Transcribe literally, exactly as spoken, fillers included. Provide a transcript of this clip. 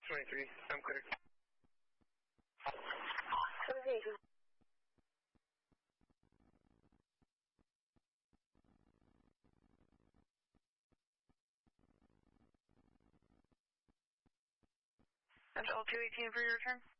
twenty-three, I'm clear. Central two eighteen for your return.